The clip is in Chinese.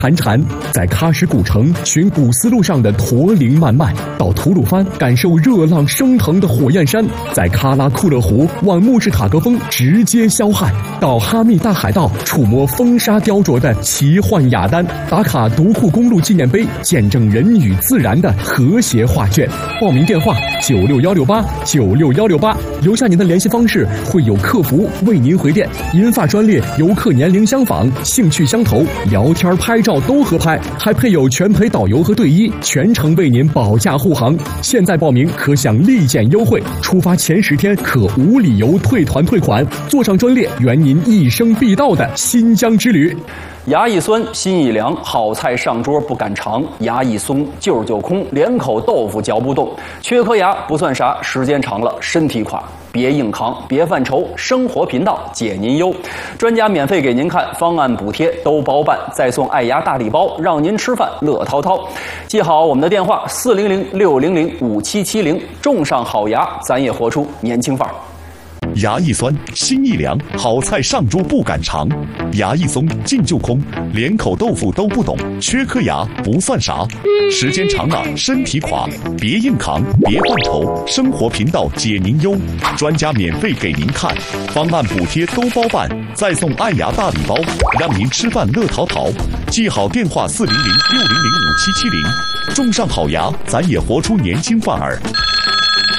盘缠，在喀什古城寻古丝路上的驼铃漫漫，到吐鲁番感受热浪升腾的火焰山，在喀拉库勒湖望木质塔格峰直接霄汉，到哈密大海盗触摸风沙雕琢的奇幻雅丹，打卡独库公路纪念碑，见证人与自然的和谐画卷。报名电话96168，留下您的联系方式，会有客服为您回电。银发专列，游客年龄相仿，兴趣相投，聊天拍照都合拍，还配有全陪导游和队医，全程为您保驾护航。现在报名可享立减优惠，出发前10天可无理由退团退款，坐上专列圆您一生必到的新疆之旅。 牙一酸，心一凉，好菜上桌不敢尝。牙一松，劲就空，连口豆腐嚼不动。缺颗牙不算啥，时间长了身体垮。别硬扛，别犯愁，生活频道解您忧。专家免费给您看，方案补贴都包办，再送爱牙大礼包，让您吃饭乐滔滔。记好我们的电话400-600-5770，种上好牙，咱也活出年轻范儿。 牙一酸，心一凉，好菜上桌不敢尝。牙一松，劲就空，连口豆腐都不懂。缺颗牙不算啥，时间长了身体垮。别硬扛，别犯愁，生活频道解您忧。专家免费给您看，方案补贴都包办，再送爱牙大礼包，让您吃饭乐淘淘。记好电话400-600-5770，种上好牙，咱也活出年轻范儿。